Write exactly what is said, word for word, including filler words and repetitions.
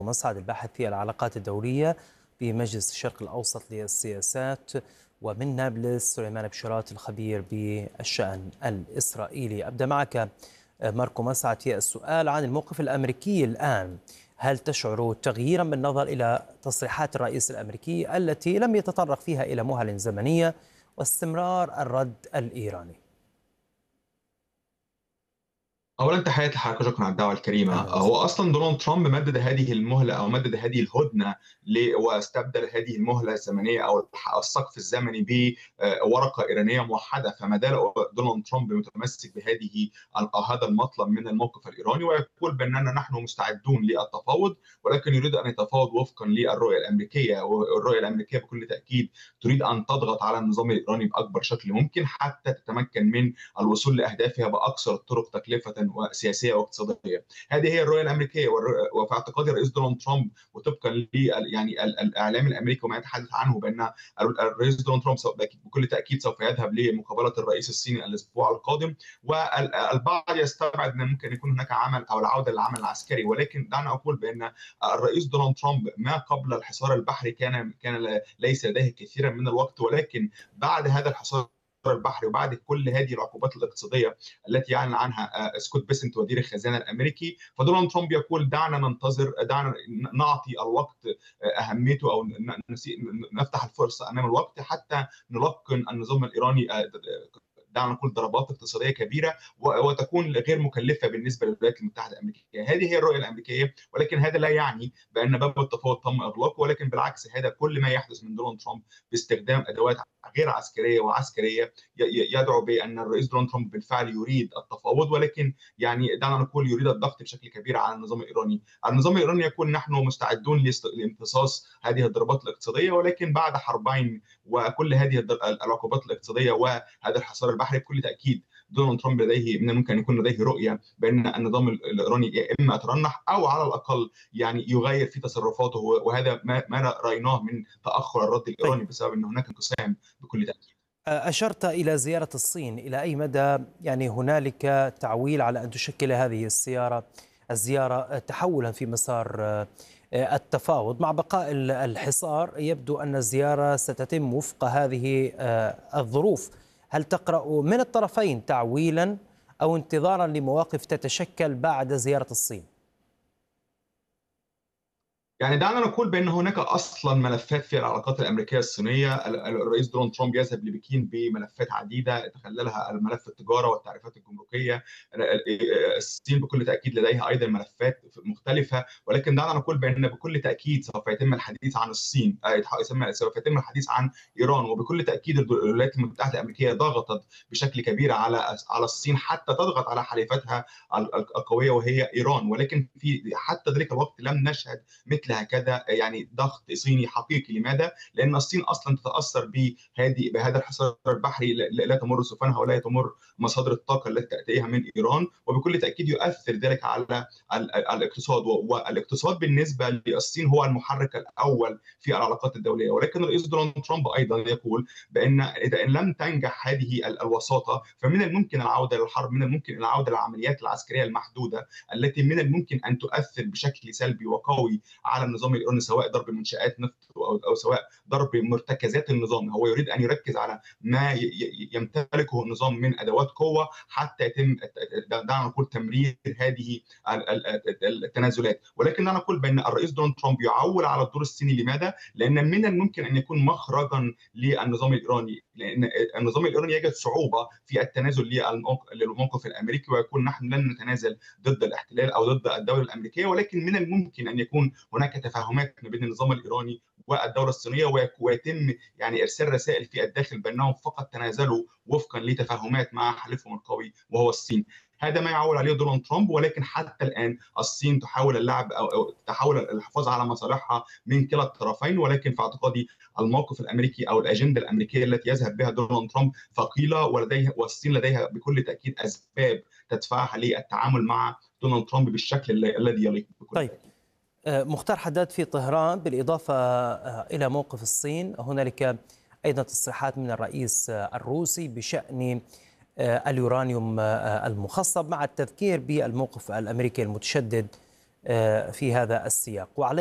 مسعد الباحث في العلاقات الدولية بمجلس الشرق الأوسط للسياسات، ومن نابلس سليمان بشارات الخبير بالشأن الإسرائيلي. أبدأ معك ماركو مسعد في السؤال عن الموقف الأمريكي الآن. هل تشعر تغييرا بالنظر إلى تصريحات الرئيس الأمريكي التي لم يتطرق فيها إلى مهل زمنية واستمرار الرد الإيراني؟ اولا تحياتي لحضرتك، شكرا على الدعوه الكريمه. أهلا هو وسهلا. اصلا دونالد ترامب مدد هذه المهله او مدد هذه الهدنه ل- واستبدل هذه المهله الزمنيه او الح- السقف الزمني بورقه ايرانيه موحده. فما زال دونالد ترامب متمسك بهذه ال- هذا المطلب من الموقف الايراني، ويقول باننا نحن مستعدون للتفاوض، ولكن يريد ان يتفاوض وفقا للرؤيه الامريكيه. والرؤيه الامريكيه بكل تاكيد تريد ان تضغط على النظام الايراني باكبر شكل ممكن حتى تتمكن من الوصول لاهدافها باكثر الطرق تكلفه وسياسيه واقتصاديه. هذه هي الرؤيه الامريكيه، والر- وفي اعتقادي الرئيس دونالد ترامب وطبقا ل يعني ال- الاعلام الامريكي وما يتحدث عنه بان ال- الرئيس دونالد ترامب سوف- بكل تاكيد سوف يذهب لمقابله الرئيس الصيني الاسبوع القادم. والبعض يستبعد ان ممكن يكون هناك عمل او العوده للعمل العسكري، ولكن دعنا اقول بان الرئيس دونالد ترامب ما قبل الحصار البحري كان كان ليس لديه كثيرا من الوقت، ولكن بعد هذا الحصار البحري وبعد كل هذه العقوبات الاقتصاديه التي يعلن عنها آه، سكوت بيسنت وزير الخزانه الامريكي، فدونالد ترامب يقول دعنا ننتظر، دعنا نعطي الوقت آه، اهميته، او ن- نسي- نفتح الفرصه امام الوقت حتى نلقن النظام الايراني آه، دعنا نقول ضربات اقتصاديه كبيره و- وتكون غير مكلفه بالنسبه للولايات المتحده الامريكيه. هذه هي الرؤيه الامريكيه، ولكن هذا لا يعني بان باب التفاوض تم اغلاقه، ولكن بالعكس هذا كل ما يحدث من دونالد ترامب باستخدام ادوات غير عسكريه وعسكريه يدعو بان الرئيس دونالد ترامب بالفعل يريد التفاوض، ولكن يعني دعنا نقول يريد الضغط بشكل كبير على النظام الايراني. النظام الايراني يقول نحن مستعدون لامتصاص هذه الضربات الاقتصاديه، ولكن بعد حربين وكل هذه العقوبات الاقتصاديه وهذا الحصار البحري بكل تاكيد دونالد ترامب لديه من الممكن ان يكون لديه رؤيه بان النظام الايراني يا اما يترنح او على الاقل يعني يغير في تصرفاته، وهذا ما ما رايناه من تاخر الرد طيب، الايراني بسبب ان هناك انقسام بكل تاكيد. أشرت إلى زيارة الصين، إلى أي مدى يعني هنالك تعويل على أن تشكل هذه الزيارة الزيارة تحولا في مسار آه، التفاوض مع بقاء ال- الحصار؟ يبدو أن الزيارة ستتم وفق هذه آه، الظروف. هل تقرأ من الطرفين تعويلا أو انتظارا لمواقف تتشكل بعد زيارة الصين؟ يعني دعنا نقول بان هناك اصلا ملفات في العلاقات الامريكيه الصينيه. ال- ال- الرئيس دونالد ترامب يذهب لبكين بملفات عديده تخللها الملف التجاره والتعريفات الجمركيه. ال- ال- الصين بكل تاكيد لديها ايضا ملفات مختلفه، ولكن دعنا نقول بان بكل تاكيد سوف يتم الحديث عن الصين، آه، يتح- سوف يتم الحديث عن ايران. وبكل تاكيد الولايات المتحده الامريكيه ضغطت بشكل كبير على على الصين حتى تضغط على حليفتها ال- ال- القويه وهي ايران، ولكن في حتى ذلك الوقت لم نشهد مثل هكذا يعني ضغط صيني حقيقي. لماذا؟ لان الصين اصلا تتاثر بهذه بهذا الحصار البحري، لا لا تمر سفنها ولا تمر مصادر الطاقه التي تاتيها من ايران، وبكل تاكيد يؤثر ذلك على ال- ال- الاقتصاد. و- والاقتصاد بالنسبه للصين هو المحرك الاول في العلاقات الدوليه. ولكن الرئيس دونالد ترامب ايضا يقول بان اذا إن لم تنجح هذه ال- الوساطه فمن الممكن العوده للحرب، من الممكن العوده للعمليات العسكريه المحدوده التي من الممكن ان تؤثر بشكل سلبي وقوي على النظام الايراني، سواء ضرب منشات نفط او او سواء ضرب مرتكزات النظام. هو يريد ان يركز على ما ي- ي- يمتلكه النظام من ادوات قوه حتى يتم دعنا نقول تمرير هذه ال- ال- ال- التنازلات. ولكن دعنا نقول بان الرئيس دونالد ترامب يعول على الدور الصيني. لماذا؟ لان من الممكن ان يكون مخرجا للنظام الايراني، لان النظام الايراني يجد صعوبه في التنازل للموق- للموقف الامريكي، ويقول نحن لن نتنازل ضد الاحتلال او ضد الدوله الامريكيه، ولكن من الممكن ان يكون هناك تفاهمات ما بين النظام الايراني والدوله الصينيه، ويك- ويتم يعني ارسال رسائل في الداخل بانهم فقط تنازلوا وفقا لتفاهمات مع حليفهم القوي وهو الصين. هذا ما يعول عليه دونالد ترامب، ولكن حتى الان الصين تحاول اللعب او أو تحاول الحفاظ على مصالحها من كلا الطرفين. ولكن في اعتقادي الموقف الامريكي او الاجنده الامريكيه التي يذهب بها دونالد ترامب ثقيله، ولديها والصين لديها بكل تاكيد اسباب تدفعها للتعامل مع دونالد ترامب بالشكل ال- الذي يليق بكل طيب، تاكيد. آه، مختار حداد في طهران، بالإضافة آه، إلى موقف الصين، هنالك أيضا تصريحات من الرئيس آه، الروسي بشأن آه، اليورانيوم آه، المخصب، مع التذكير بالموقف الأمريكي المتشدد في هذا السياق. وعلى